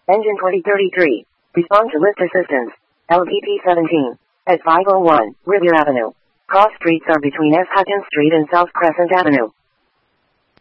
Engine 2033. Respond to lift assistance. LVP 17. At 501, Rivier Avenue. Cross streets are between S. Hutchins Street and South Crescent Avenue.